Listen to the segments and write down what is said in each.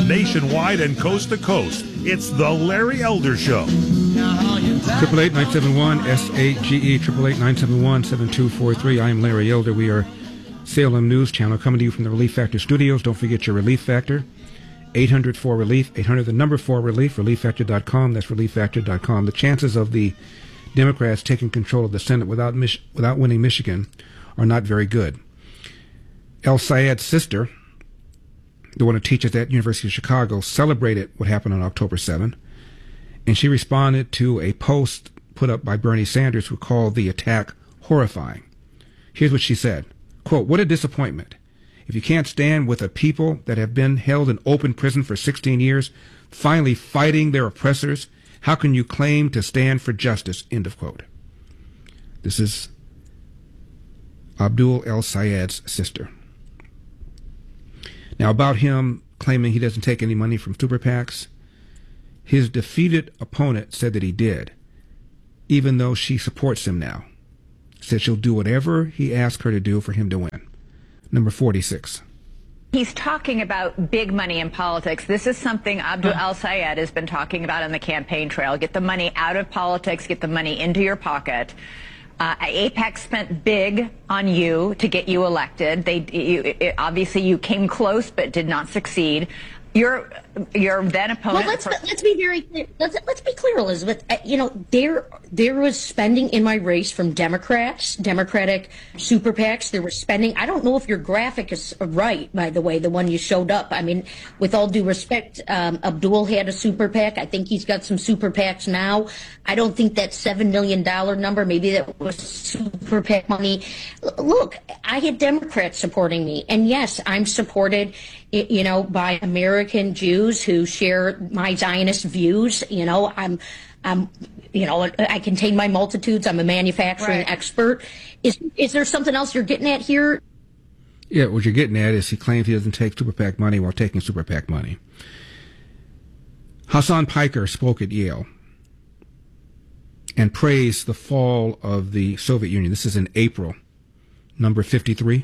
nationwide and coast to coast. It's the Larry Elder Show. 888-971-SAGE, 888-971-7243. I am Larry Elder. We are Salem News Channel coming to you from the Relief Factor studios. Don't forget your Relief Factor. 800-4RELIEF, 800 the number 4RELIEF, ReliefFactor.com. That's ReliefFactor.com. The chances of the Democrats taking control of the Senate without winning Michigan are not very good. El Sayed's sister, the one who teaches at University of Chicago, celebrated what happened on October 7th, and she responded to a post put up by Bernie Sanders who called the attack horrifying. Here's what she said, quote, "What a disappointment. If you can't stand with a people that have been held in open prison for 16 years, finally fighting their oppressors, how can you claim to stand for justice?" End of quote. This is Abdul El Sayed's sister. Now, about him claiming he doesn't take any money from super PACs, his defeated opponent said that he did, even though she supports him now. Said she'll do whatever he asks her to do for him to win. Number 46. He's talking about big money in politics. This is something Abdul El Sayed has been talking about on the campaign trail. Get the money out of politics, get the money into your pocket. AIPAC spent big on you to get you elected. Obviously, you came close but did not succeed. Your then opponent. Well, let's be very clear. Let's be clear, Elizabeth. There was spending in my race from Democratic super PACs. There was spending. I don't know if your graphic is right, by the way, the one you showed up. I mean, with all due respect, Abdul had a super PAC. I think he's got some super PACs now. I don't think that $7 million number, maybe that was super PAC money. Look, I had Democrats supporting me, and yes, I'm supported, by American Jews who share my Zionist views. I contain my multitudes. I'm a manufacturing expert. Is there something else you're getting at here? Yeah, what you're getting at is he claims he doesn't take super PAC money while taking super PAC money. Hassan Piker spoke at Yale and praised the fall of the Soviet Union. This is in April, number 53.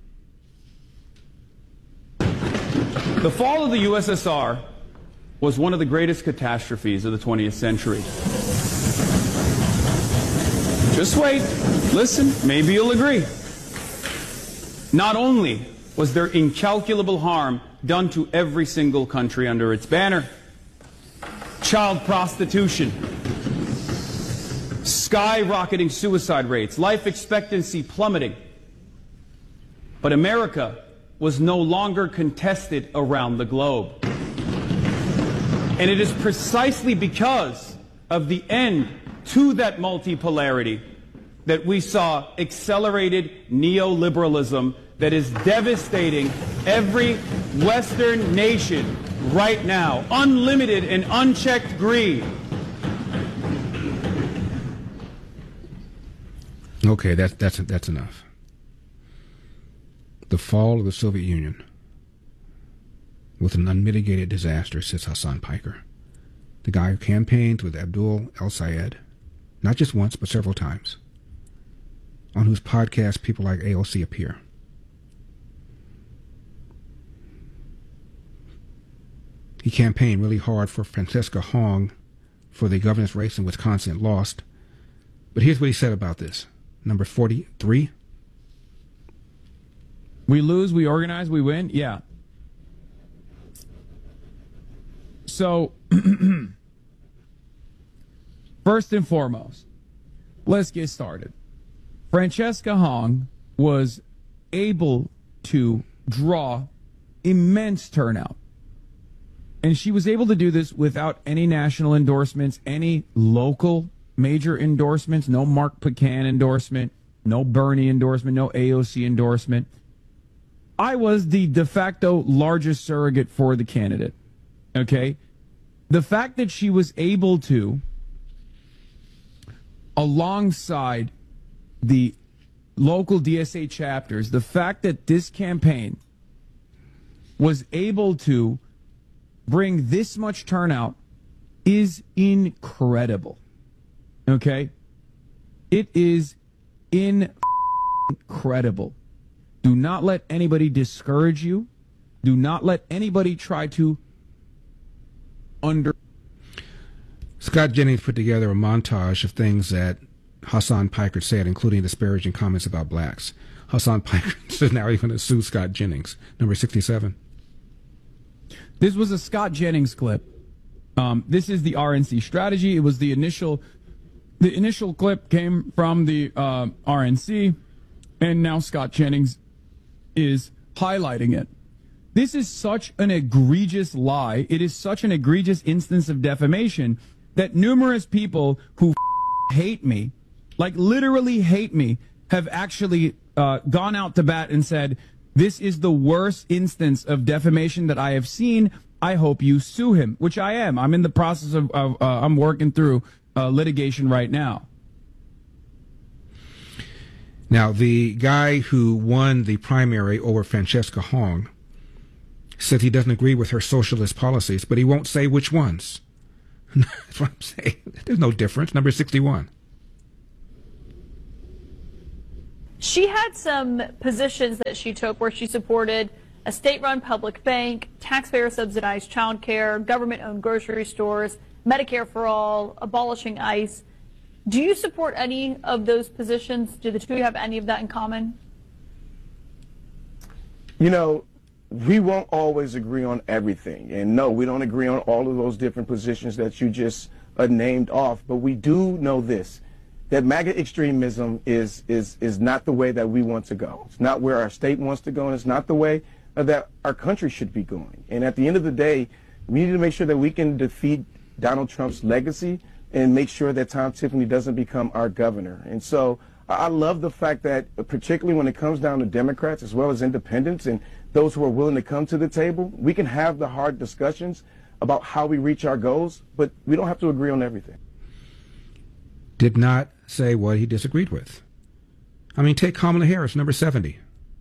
The fall of the USSR was one of the greatest catastrophes of the 20th century. Just wait, listen, maybe you'll agree. Not only was there incalculable harm done to every single country under its banner, child prostitution, skyrocketing suicide rates, life expectancy plummeting, but America was no longer contested around the globe. And it is precisely because of the end to that multipolarity that we saw accelerated neoliberalism that is devastating every Western nation right now. Unlimited and unchecked greed. Okay, that's enough. The fall of the Soviet Union was an unmitigated disaster, says Hassan Piker, the guy who campaigned with Abdul El Sayed, not just once, but several times, on whose podcast people like AOC appear. He campaigned really hard for Francesca Hong for the governor's race in Wisconsin, lost. But here's what he said about this. Number 43. We lose, we organize, we win? Yeah. So, first and foremost, let's get started. Francesca Hong was able to draw immense turnout. And she was able to do this without any national endorsements, any local major endorsements, no Mark Pecan endorsement, no Bernie endorsement, no AOC endorsement. I was the de facto largest surrogate for the candidate. Okay? The fact that she was able to, alongside the local DSA chapters, the fact that this campaign was able to bring this much turnout is incredible. Okay? It is incredible. Do not let anybody discourage you. Do not let anybody try to under. Scott Jennings put together a montage of things that Hassan Pikert said, including disparaging comments about blacks. Hassan Pikert is now even to sue Scott Jennings. Number 67. This was a Scott Jennings clip. This is the RNC strategy. It was the initial clip came from the RNC, and now Scott Jennings is highlighting it. This is such an egregious lie. It is such an egregious instance of defamation that numerous people who hate me, like literally hate me, have actually gone out to bat and said, this is the worst instance of defamation that I have seen. I hope you sue him, which I am. I'm in the process of I'm working through litigation right now. Now, the guy who won the primary over Francesca Hong said he doesn't agree with her socialist policies, but he won't say which ones. That's what I'm saying. There's no difference. Number 61. She had some positions that she took where she supported a state-run public bank, taxpayer-subsidized child care, government-owned grocery stores, Medicare for all, abolishing ICE. Do you support any of those positions? Do the two have any of that in common? You know, we won't always agree on everything. And no, we don't agree on all of those different positions that you just named off. But we do know this, that MAGA extremism is not the way that we want to go. It's not where our state wants to go, and it's not the way that our country should be going. And at the end of the day, we need to make sure that we can defeat Donald Trump's legacy and make sure that Tom Tiffany doesn't become our governor. And so I love the fact that, particularly when it comes down to Democrats as well as independents and those who are willing to come to the table, we can have the hard discussions about how we reach our goals, but we don't have to agree on everything. Did not say what he disagreed with. I mean, take Kamala Harris, number 70.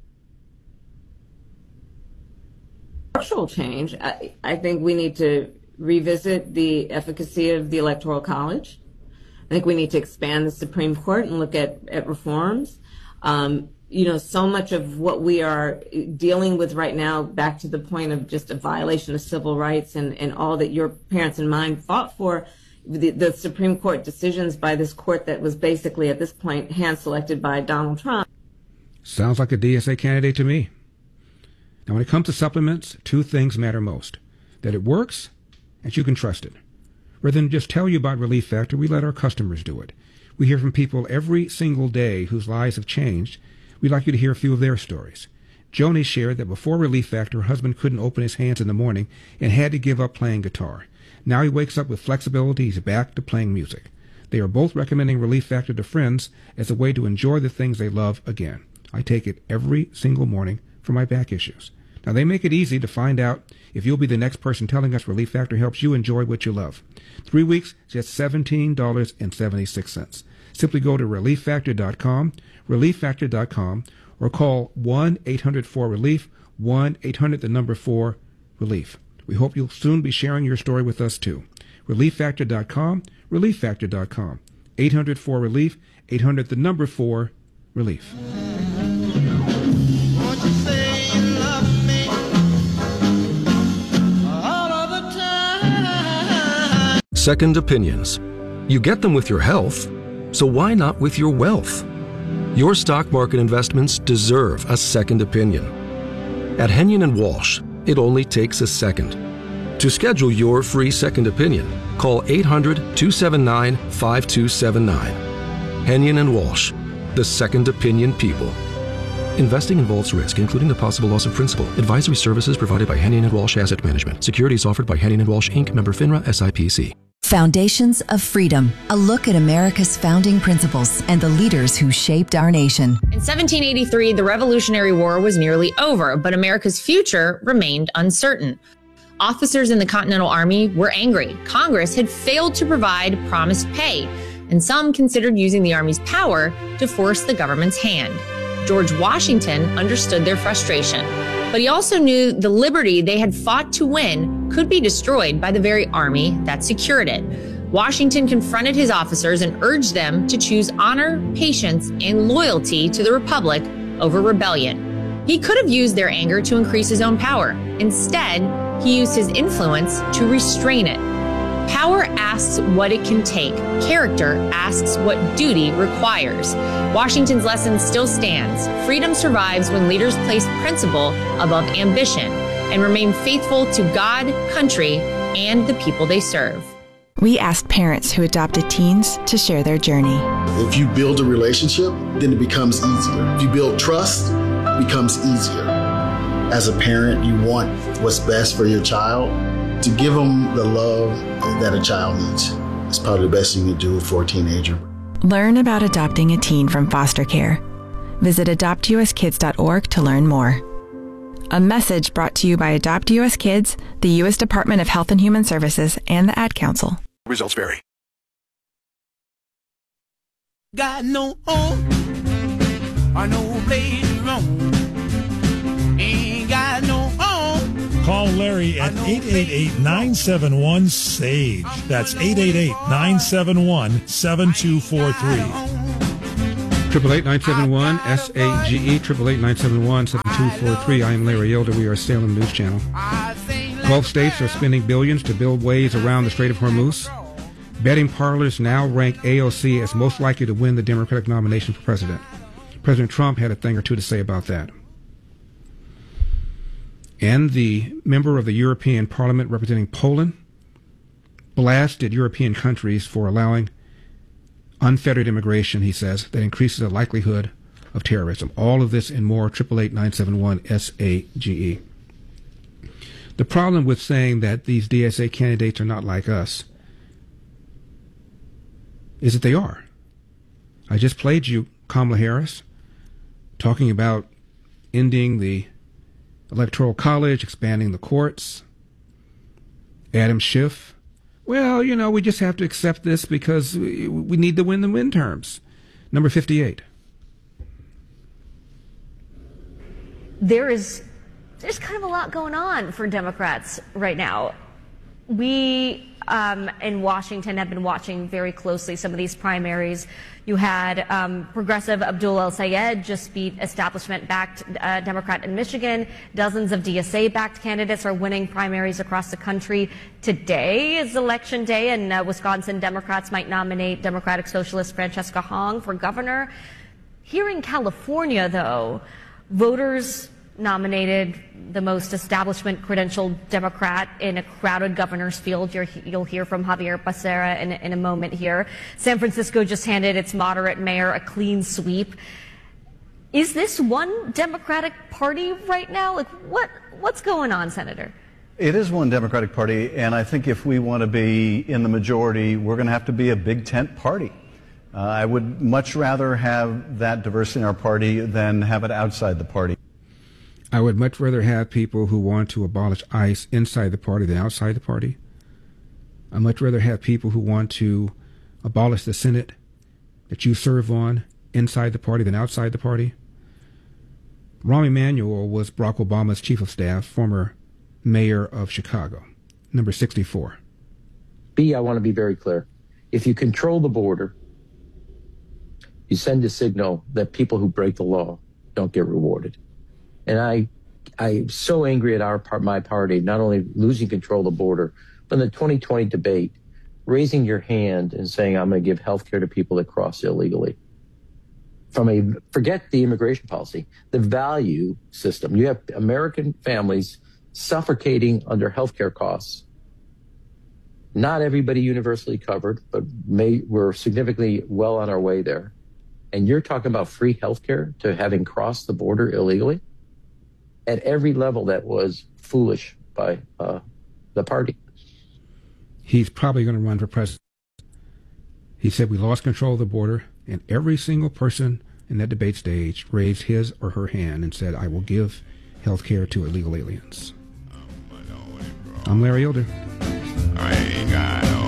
Structural change. I think we need to revisit the efficacy of the Electoral College. I think we need to expand the Supreme Court and look at reforms. You know, so much of what we are dealing with right now, back to the point of just a violation of civil rights and all that your parents and mine fought for, the Supreme Court decisions by this court that was basically at this point hand-selected by Donald Trump. Sounds like a DSA candidate to me. Now, when it comes to supplements, two things matter most: that it works and you can trust it. Rather than just tell you about Relief Factor, we let our customers do it. We hear from people every single day whose lives have changed. We'd like you to hear a few of their stories. Joni shared that before Relief Factor, her husband couldn't open his hands in the morning and had to give up playing guitar. Now he wakes up with flexibility. He's back to playing music. They are both recommending Relief Factor to friends as a way to enjoy the things they love again. I take it every single morning for my back issues. Now, they make it easy to find out if you'll be the next person telling us Relief Factor helps you enjoy what you love. 3 weeks, just $17.76. Simply go to ReliefFactor.com, ReliefFactor.com, or call 1-800-4-RELIEF, 1-800-4-RELIEF. We hope you'll soon be sharing your story with us, too. ReliefFactor.com, ReliefFactor.com, 800-4-RELIEF, 800-4-RELIEF. Won't you say you love me all of the time? Second opinions. You get them with your health, so why not with your wealth? Your stock market investments deserve a second opinion. At Henyon & Walsh, it only takes a second. To schedule your free second opinion, call 800-279-5279. Henyon & Walsh, the second opinion people. Investing involves risk, including the possible loss of principal. Advisory services provided by Henyon & Walsh Asset Management. Securities offered by Henyon & Walsh, Inc., member FINRA, SIPC. Foundations of Freedom, a look at America's founding principles and the leaders who shaped our nation. In 1783, the Revolutionary War was nearly over, but America's future remained uncertain. Officers in the Continental Army were angry. Congress had failed to provide promised pay, and some considered using the Army's power to force the government's hand. George Washington understood their frustration, but he also knew the liberty they had fought to win could be destroyed by the very army that secured it. Washington confronted his officers and urged them to choose honor, patience, and loyalty to the Republic over rebellion. He could have used their anger to increase his own power. Instead, he used his influence to restrain it. Power asks what it can take. Character asks what duty requires. Washington's lesson still stands. Freedom survives when leaders place principle above ambition and remain faithful to God, country, and the people they serve. We asked parents who adopted teens to share their journey. If you build a relationship, then it becomes easier. If you build trust, it becomes easier. As a parent, you want what's best for your child. To give them the love that a child needs is probably the best you can do for a teenager. Learn about adopting a teen from foster care. Visit adoptuskids.org to learn more. A message brought to you by Adopt U.S. Kids, the U.S. Department of Health and Human Services, and the Ad Council. Results vary. Got no home or no place to roam. Ain't got no home. Call Larry at 888-971-SAGE. That's 888-971-7243. 888-971-SAGE, 888-971-7243. I am Larry Elder. We are Salem News Channel. 12 states are spending billions to build ways around the Strait of Hormuz. Betting parlors now rank AOC as most likely to win the Democratic nomination for president. President Trump had a thing or two to say about that. And the member of the European Parliament representing Poland blasted European countries for allowing unfettered immigration, he says, that increases the likelihood of terrorism. All of this and more, 888-971-SAGE. The problem with saying that these DSA candidates are not like us is that they are. I just played you Kamala Harris talking about ending the Electoral College, expanding the courts. Adam Schiff, well, you know, we just have to accept this because we need to win the midterms. Number 58. There's kind of a lot going on for Democrats right now. We in Washington have been watching very closely some of these primaries. You had progressive Abdul El-Sayed just beat establishment-backed Democrat in Michigan. Dozens of DSA-backed candidates are winning primaries across the country. Today is election day, and Wisconsin Democrats might nominate Democratic Socialist Francesca Hong for governor. Here in California, though, voters nominated the most establishment credentialed Democrat in a crowded governor's field. You'll hear from Javier Becerra in a moment here. San Francisco just handed its moderate mayor a clean sweep. Is this one Democratic Party right now? Like, what's going on, Senator? It is one Democratic Party, and I think if we want to be in the majority, we're going to have to be a big tent party. I would much rather have that diversity in our party than have it outside the party. I would much rather have people who want to abolish ICE inside the party than outside the party. I'd much rather have people who want to abolish the Senate that you serve on inside the party than outside the party. Rahm Emanuel was Barack Obama's chief of staff, former mayor of Chicago. Number 64. B, I want to be very clear. If you control the border, you send a signal that people who break the law don't get rewarded. And I'm so angry at my party, not only losing control of the border, but in the 2020 debate, raising your hand and saying, I'm going to give health care to people that cross illegally. Forget the immigration policy, the value system. You have American families suffocating under health care costs. Not everybody universally covered, but we're significantly well on our way there. And you're talking about free health care to having crossed the border illegally? At every level, that was foolish by the party. He's probably going to run for president. He said we lost control of the border, and every single person in that debate stage raised his or her hand and said, I will give health care to illegal aliens. I'm Larry Elder. I ain't got no.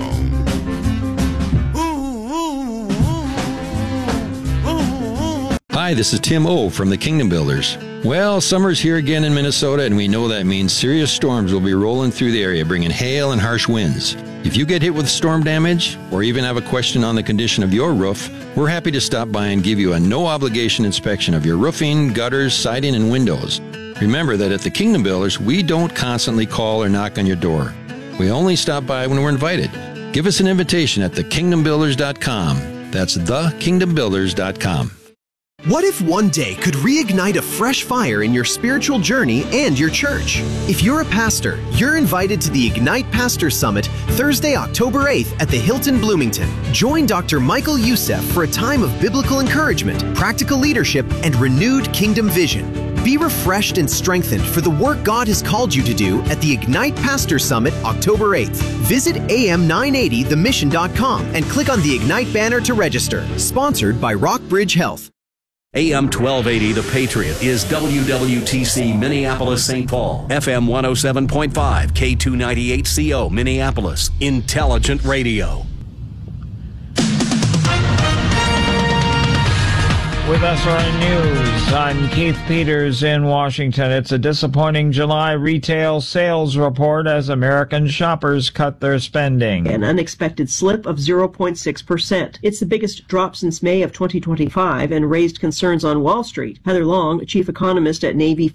Hi, this is Tim O from the Kingdom Builders. Well, summer's here again in Minnesota, and we know that means serious storms will be rolling through the area, bringing hail and harsh winds. If you get hit with storm damage, or even have a question on the condition of your roof, we're happy to stop by and give you a no-obligation inspection of your roofing, gutters, siding, and windows. Remember that at the Kingdom Builders, we don't constantly call or knock on your door. We only stop by when we're invited. Give us an invitation at thekingdombuilders.com. That's thekingdombuilders.com. What if one day could reignite a fresh fire in your spiritual journey and your church? If you're a pastor, you're invited to the Ignite Pastor Summit Thursday, October 8th at the Hilton Bloomington. Join Dr. Michael Youssef for a time of biblical encouragement, practical leadership, and renewed kingdom vision. Be refreshed and strengthened for the work God has called you to do at the Ignite Pastor Summit October 8th. Visit am980themission.com and click on the Ignite banner to register. Sponsored by Rockbridge Health. AM 1280 The Patriot is WWTC Minneapolis St. Paul, FM 107.5, K298CO Minneapolis, Intelligent Radio. With SRN News, I'm Keith Peters in Washington. It's a disappointing July retail sales report as American shoppers cut their spending. An unexpected slip of 0.6%. It's the biggest drop since May of 2025 and raised concerns on Wall Street. Heather Long, chief economist at Navy